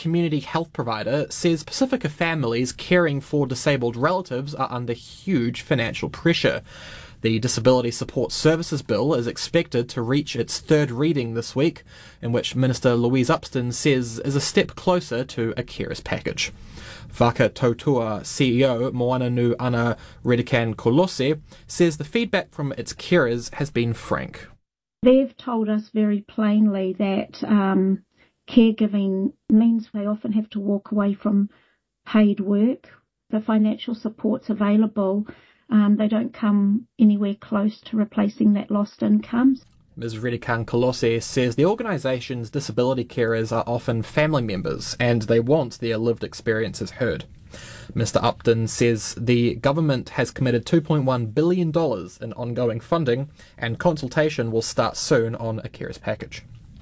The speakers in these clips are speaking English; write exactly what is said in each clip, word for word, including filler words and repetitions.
community health provider, says Pacifica families caring for disabled relatives are under huge financial pressure. The Disability Support Services Bill is expected to reach its third reading this week, in which Minister Louise Upston says is a step closer to a carers package. Waka Tautua C E O Moana Nu Ana Redikan Kolose says the feedback from its carers has been frank. They've told us very plainly that um, caregiving means they often have to walk away from paid work. The financial supports available, um, they don't come anywhere close to replacing that lost income. Miz Redikan Kolose says the organisation's disability carers are often family members and they want their lived experiences heard. Mister Upton says the government has committed two point one billion dollars in ongoing funding and consultation will start soon on a carers package.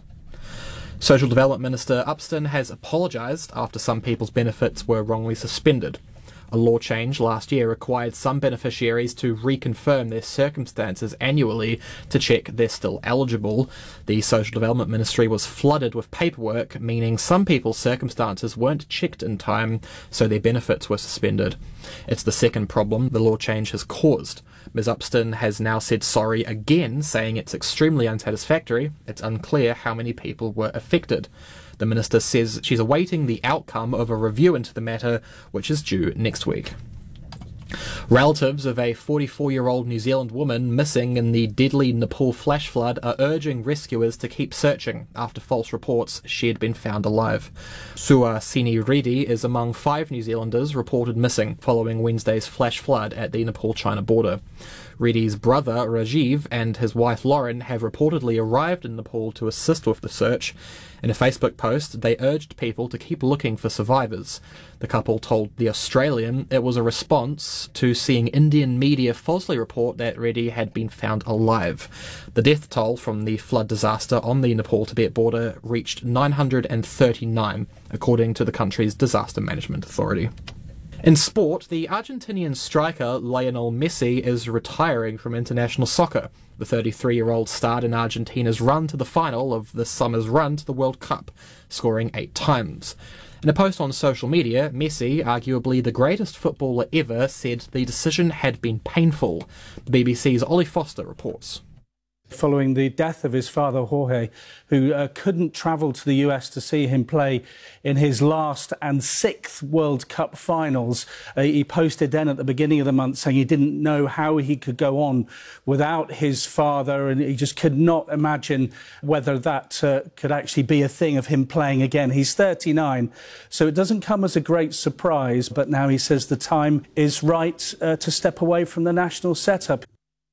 Social Development Minister Upton has apologised after some people's benefits were wrongly suspended. A law change last year required some beneficiaries to reconfirm their circumstances annually to check they're still eligible. The Social Development Ministry was flooded with paperwork, meaning some people's circumstances weren't checked in time, so their benefits were suspended. It's the second problem the law change has caused. Miz Upton has now said sorry again, saying it's extremely unsatisfactory. It's unclear how many people were affected. The minister says she's awaiting the outcome of a review into the matter, which is due next week. Relatives of a forty-four-year-old New Zealand woman missing in the deadly Nepal flash flood are urging rescuers to keep searching after false reports she had been found alive. Suhasini Reddy is among five New Zealanders reported missing following Wednesday's flash flood at the Nepal-China border. Reddy's brother Rajiv and his wife Lauren have reportedly arrived in Nepal to assist with the search. In a Facebook post, they urged people to keep looking for survivors. The couple told The Australian it was a response to seeing Indian media falsely report that Reddy had been found alive. The death toll from the flood disaster on the Nepal-Tibet border reached nine hundred thirty-nine, according to the country's Disaster Management Authority. In sport, the Argentinian striker Lionel Messi is retiring from international soccer. The thirty-three-year-old starred in Argentina's run to the final of this summer's run to the World Cup, scoring eight times. In a post on social media, Messi, arguably the greatest footballer ever, said the decision had been painful. The B B C's Ollie Foster reports. Following the death of his father, Jorge, who uh, couldn't travel to the U S to see him play in his last and sixth World Cup finals. Uh, he posted then at the beginning of the month saying he didn't know how he could go on without his father, and he just could not imagine whether that uh, could actually be a thing of him playing again. He's thirty-nine, so it doesn't come as a great surprise, but now he says the time is right uh, to step away from the national setup.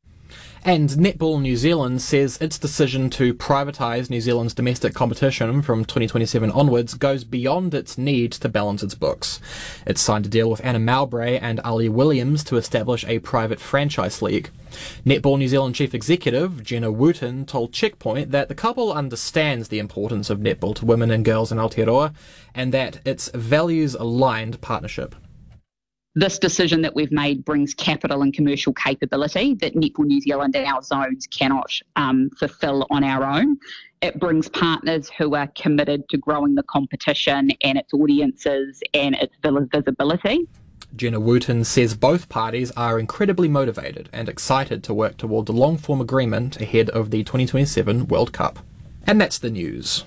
And Netball New Zealand says its decision to privatise New Zealand's domestic competition from twenty twenty-seven onwards goes beyond its need to balance its books. It signed a deal with Anna Mowbray and Ali Williams to establish a private franchise league. Netball New Zealand Chief Executive Jenna Wooten told Checkpoint that the couple understands the importance of netball to women and girls in Aotearoa and that it's values-aligned partnership. This decision that we've made brings capital and commercial capability that Netball New Zealand and our zones cannot um, fulfil on our own. It brings partners who are committed to growing the competition and its audiences and its visibility. Jenna Wooten says both parties are incredibly motivated and excited to work towards a long-form agreement ahead of the twenty twenty-seven World Cup. And that's the news.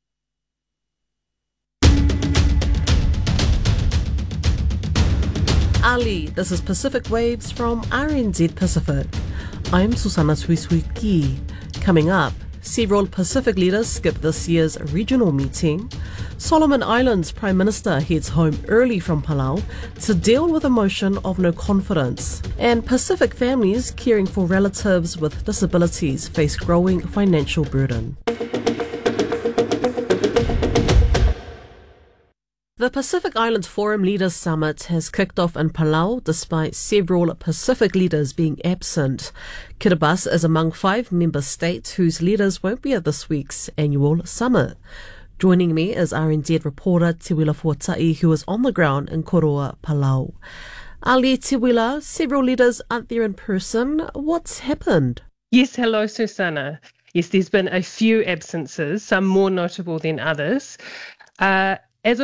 Ali, this is Pacific Waves from R N Z Pacific. I'm Susana Suisuiki. Coming up, several Pacific leaders skip this year's regional meeting. Solomon Islands Prime Minister heads home early from Palau to deal with a motion of no confidence. And Pacific families caring for relatives with disabilities face growing financial burden. The Pacific Islands Forum Leaders Summit has kicked off in Palau despite several Pacific leaders being absent. Kiribati is among five member states whose leaders won't be at this week's annual summit. Joining me is R N Z reporter Tiwila Fuatai, who is on the ground in Koroa, Palau. Ali, Tiwila, several leaders aren't there in person. What's happened? Yes, hello, Susanna. Yes, there's been a few absences, some more notable than others. Uh,